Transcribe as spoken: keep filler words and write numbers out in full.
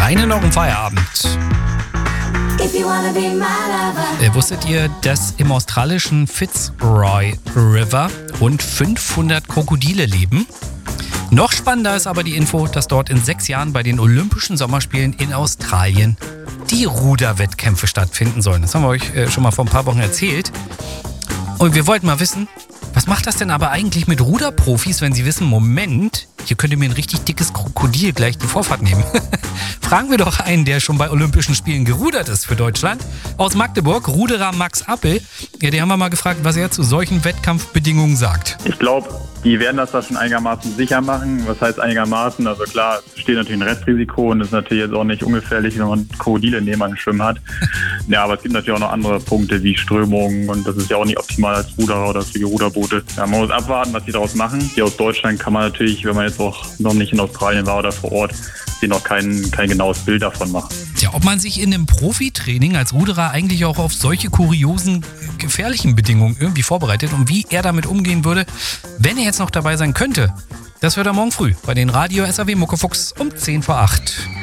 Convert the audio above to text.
Alleine noch im Feierabend. Äh, wusstet ihr, dass im australischen Fitzroy River rund fünfhundert Krokodile leben? Noch spannender ist aber die Info, dass dort in sechs Jahren bei den Olympischen Sommerspielen in Australien die Ruderwettkämpfe stattfinden sollen. Das haben wir euch äh, schon mal vor ein paar Wochen erzählt. Und wir wollten mal wissen, was macht das denn aber eigentlich mit Ruderprofis, wenn sie wissen, Moment, hier könnte mir ein richtig dickes Krokodil gleich die Vorfahrt nehmen. Fragen wir doch einen, der schon bei Olympischen Spielen gerudert ist für Deutschland. Aus Magdeburg, Ruderer Max Appel. Ja, den haben wir mal gefragt, was er zu solchen Wettkampfbedingungen sagt. Ich glaube, die werden das da schon einigermaßen sicher machen. Was heißt einigermaßen? Also klar, es steht natürlich ein Restrisiko und es ist natürlich jetzt auch nicht ungefährlich, wenn man Krokodile neben einem Schwimmen hat. Ja, aber es gibt natürlich auch noch andere Punkte wie Strömungen und das ist ja auch nicht optimal als Ruderer oder für die Ruderboote. Ja, man muss abwarten, was die daraus machen. Hier aus Deutschland kann man natürlich, wenn man jetzt auch noch nicht in Australien war oder vor Ort, sie noch kein, kein genaues Bild davon machen. Ja, ob man sich in einem Profitraining als Ruderer eigentlich auch auf solche kuriosen, gefährlichen Bedingungen irgendwie vorbereitet und wie er damit umgehen würde, wenn er jetzt noch dabei sein könnte, das hört er morgen früh bei den Radio S R W Muckefuchs um zehn vor acht.